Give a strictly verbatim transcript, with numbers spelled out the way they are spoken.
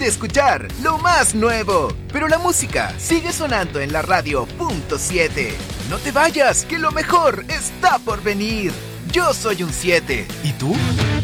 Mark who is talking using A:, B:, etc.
A: de escuchar lo más nuevo, pero la música sigue sonando en la radio punto siete. No te vayas, que lo mejor está por venir. Yo soy un siete. ¿Y tú?